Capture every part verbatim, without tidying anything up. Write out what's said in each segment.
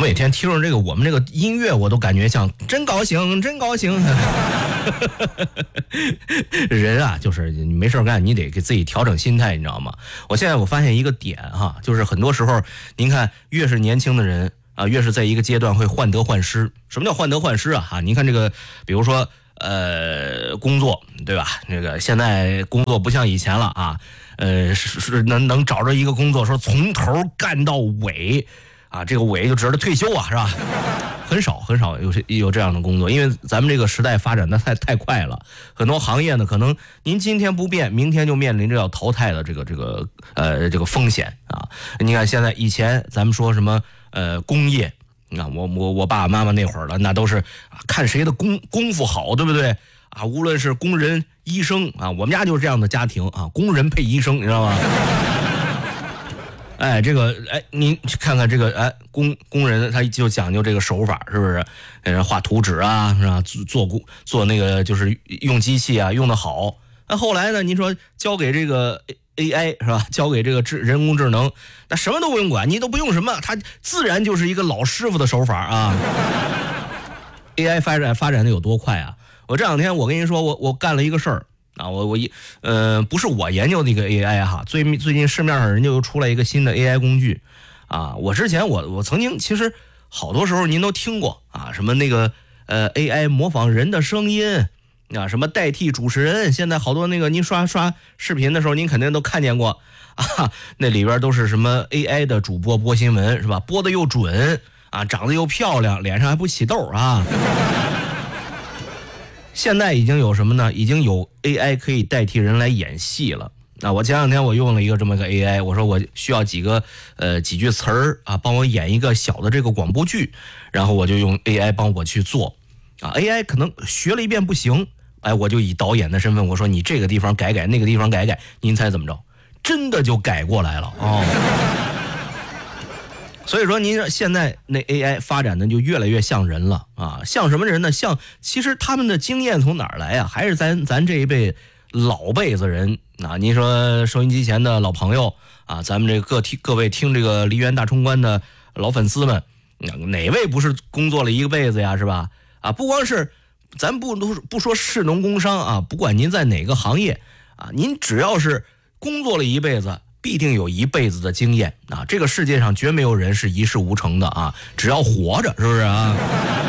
每天听着这个我们这个音乐，我都感觉像真高兴，真高兴。人啊，就是你没事干，你得给自己调整心态，你知道吗？我现在我发现一个点哈，就是很多时候，您看，越是年轻的人啊，越是在一个阶段会患得患失。什么叫患得患失啊？哈，您看这个，比如说呃，工作对吧？这个现在工作不像以前了啊，呃，是是能能找着一个工作，说从头干到尾。啊，这个尾就指着退休啊，是吧？很少很少有有这样的工作，因为咱们这个时代发展的太太快了，很多行业呢，可能您今天不变，明天就面临着要淘汰的这个这个呃这个风险啊。你看现在以前咱们说什么呃工业啊，我我我爸爸妈妈那会儿了，那都是看谁的功功夫好，对不对啊？无论是工人、医生啊，我们家就是这样的家庭啊，工人配医生，你知道吗？哎，这个哎，您看看这个哎，工工人他就讲究这个手法，是不是？呃，画图纸啊，是吧？做工做那个就是用机器啊，用得好。那后来呢？您说交给这个 A I 是吧？交给这个智人工智能，那什么都不用管，你都不用什么，它自然就是一个老师傅的手法啊。A I 发展发展的有多快啊？我这两天我跟您说，我我干了一个事儿。啊，我我一呃不是我研究的一个 A I 哈，最最近市面上人家又出来一个新的 A I 工具，啊，我之前我我曾经其实好多时候您都听过啊，什么那个呃 A I 模仿人的声音啊，什么代替主持人，现在好多那个您刷刷视频的时候您肯定都看见过啊，那里边都是什么 A I 的主播播新闻是吧？播的又准啊，长得又漂亮，脸上还不起痘啊。现在已经有什么呢？已经有 A I 可以代替人来演戏了。啊，我前两天我用了一个这么个 A I， 我说我需要几个呃几句词儿啊，帮我演一个小的这个广播剧，然后我就用 A I 帮我去做。啊 ，A I 可能学了一遍不行，哎，我就以导演的身份，我说你这个地方改改，那个地方改改，您猜怎么着？真的就改过来了哦。所以说，您现在那 A I 发展的就越来越像人了啊，像什么人呢？像其实他们的经验从哪儿来啊？还是咱咱这一辈老辈子人啊。您说收音机前的老朋友啊，咱们这各听各位听这个梨园大冲关的老粉丝们，哪位不是工作了一个辈子呀？是吧？啊，不光是咱不都不说士农工商啊，不管您在哪个行业啊，您只要是工作了一辈子。必定有一辈子的经验啊！这个世界上绝没有人是一事无成的啊！只要活着，是不是啊？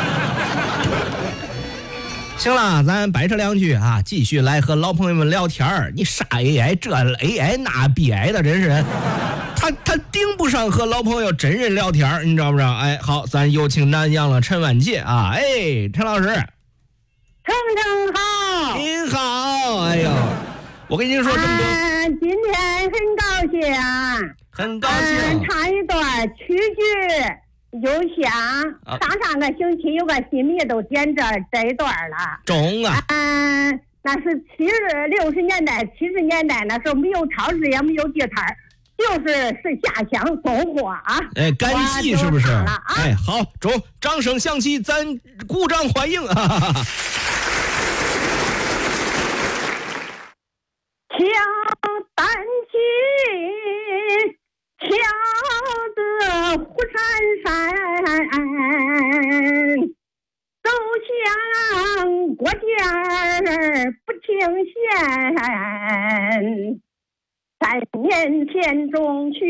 行了，咱摆扯两句啊，继续来和老朋友们聊天儿。你啥 A I 这 A I 那 B I 的，真是他他盯不上和老朋友真人聊天儿，你知道不知道？哎，好，咱有请南阳了陈婉洁啊！哎，陈老师， 陈陈好， 您好，哎呦。我跟您说这么多、 啊，今天很高兴啊， 很高兴、啊、 唱一段曲剧有响、啊、上上个星期有个新迷都点这这一段了， 中啊， 嗯、啊，那是七十六十年代七十年代那时候没有超市也没有地摊，就是是下乡送货啊， 哎，干戏是不是、 啊、 哎，好，中，掌声响起，咱鼓掌欢迎啊。 挑担起挑得虎山山，走向过节不停歇，三年前中去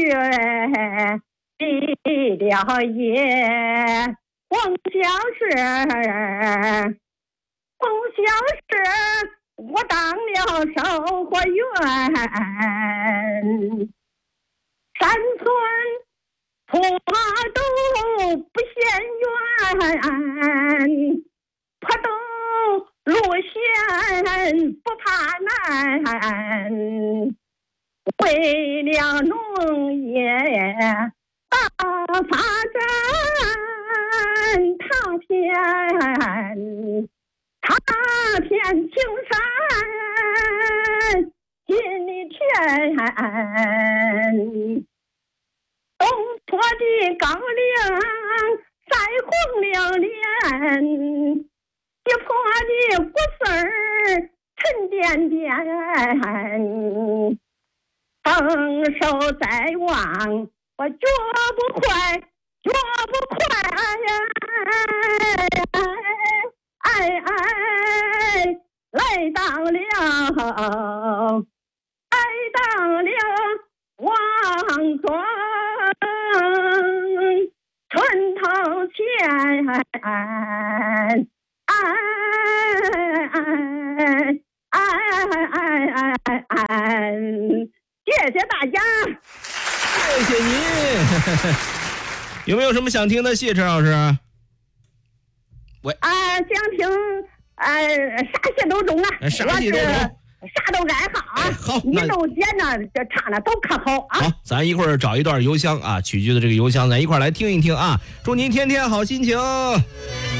毕了业，冯小时冯小时我当了生活员，山村坡都不嫌远，坡东路线不怕难，为了农业大发展踏遍踏遍青山金里天，东坡的高粱晒红了脸，西坡的谷穗儿沉甸甸，丰收在望我脚不快脚不快， 哎哎，来到了，来到了王庄村头前，哎哎哎哎哎哎，谢谢大家， 谢谢您。有没有什么想听的戏，陈老师？喂， 啊，想听，呃，啥戏都中啊， 啥戏都中， 啥都爱好啊。 哎、好， 你都演呢，这唱的都可好啊。 好，咱一会儿找一段邮箱啊，曲剧的这个邮箱，咱一块儿来听一听啊。祝您天天好心情。